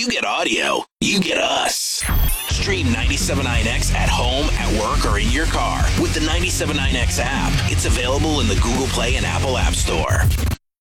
you get audio, you get us. Stream 97.9X at home, at work, or in your car with the 97.9X app. It's available in the Google Play and Apple App Store.